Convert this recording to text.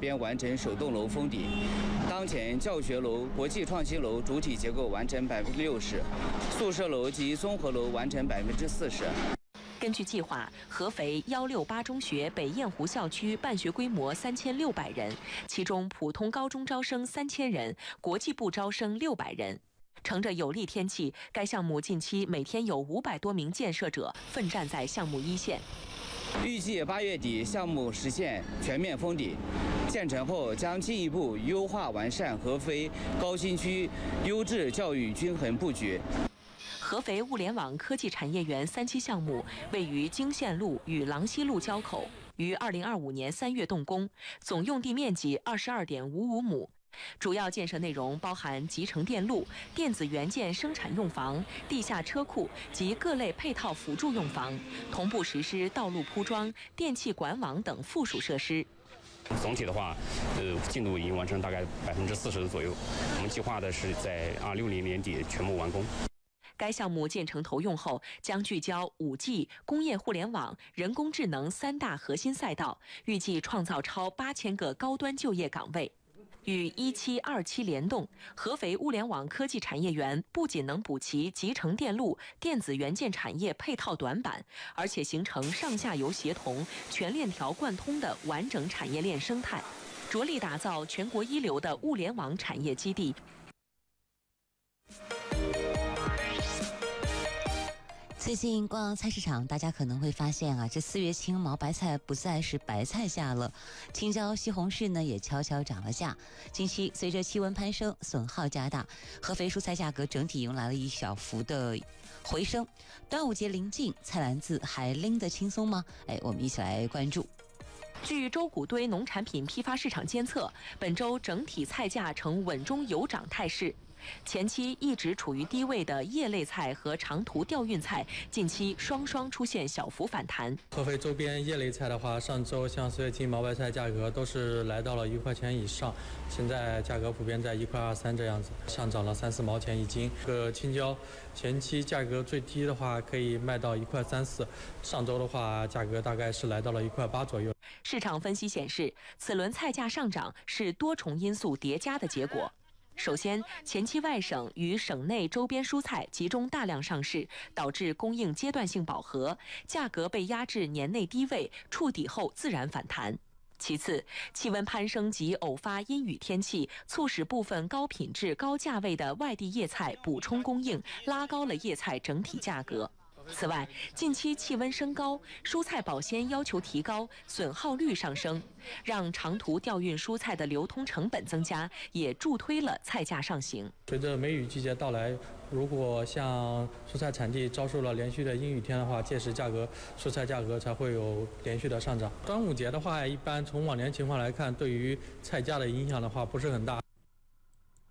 边完成首栋楼封底。当前教学楼、国际创新楼主体结构完成60%，宿舍楼及综合楼完成40%。 根据计划，合肥168中学北雁湖校区办学规模3600人，其中普通高中招生3000人，国际部招生600人。乘着有利天气，该项目近期每天有500多名建设者奋战在项目一线。 预计8月底项目实现全面封底。建成后将进一步优化完善合肥高新区优质教育均衡布局。 合肥物联网科技产业园3期项目位于经县路与郎西路交口，于2025年3月动工，总用地面积22.55亩。主要建设内容包含集成电路、电子元件生产用房、地下车库及各类配套辅助用房，同步实施道路铺装、电气管网等附属设施。 总体的话，进度已经完成大概40%左右。我们计划的是在2060年底全部完工。 该项目建成投用后，将聚焦5G、工业互联网、人工智能3大核心赛道，预计创造超8000个高端就业岗位。与1期、2期联动，合肥物联网科技产业园不仅能补齐集成电路、电子元件产业配套短板，而且形成上下游协同、全链条贯通的完整产业链生态，着力打造全国一流的物联网产业基地。 最近逛菜市场，大家可能会发现这4月青毛白菜不再是白菜价了，青椒、西红柿呢也悄悄涨了价。近期随着气温攀升，损耗加大，合肥蔬菜价格整体迎来了一小幅的回升。端午节临近，菜篮子还拎得轻松吗？我们一起来关注。 据周谷堆农产品批发市场监测，本周整体菜价呈稳中有涨态势。前期一直处于低位的叶类菜和长途调运菜，近期双双出现小幅反弹。 合肥周边叶类菜的话，上周像4月青毛白菜价格都是来到了1块钱以上，现在价格普遍在1块23这样子，上涨了3-4毛钱一斤。青椒前期价格最低的话可以卖到1块34，上周的话价格大概是来到了1块8左右。 市场分析显示，此轮菜价上涨是多重因素叠加的结果。首先，前期外省与省内周边蔬菜集中大量上市，导致供应阶段性饱和，价格被压至年内低位，触底后自然反弹。其次，气温攀升及偶发阴雨天气，促使部分高品质、高价位的外地叶菜补充供应，拉高了叶菜整体价格。此外，近期气温升高，蔬菜保鲜要求提高，损耗率上升，让长途调运蔬菜的流通成本增加，也助推了菜价上行。 随着梅雨季节到来，如果像蔬菜产地遭受了连续的阴雨天的话，届时蔬菜价格才会有连续的上涨。端午节的话，一般从往年情况来看，对于菜价的影响的话不是很大。